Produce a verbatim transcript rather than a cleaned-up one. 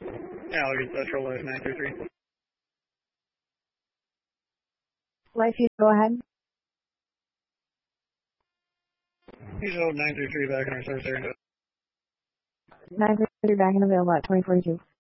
Yeah, I'll get Central Life nine three three. Life, you go ahead. He's hold nine three three back in our service area. nine three three back in available at twenty forty-two.